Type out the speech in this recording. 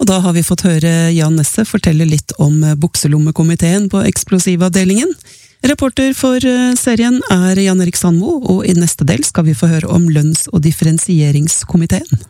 Og da har vi fått høre Jan Nesse fortelle litt om bukselommekomiteen på eksplosivavdelingen. Reporter for serien er Jan Erik Sandmo, og i neste del skal vi få høre om lønns- og differensieringskomiteen.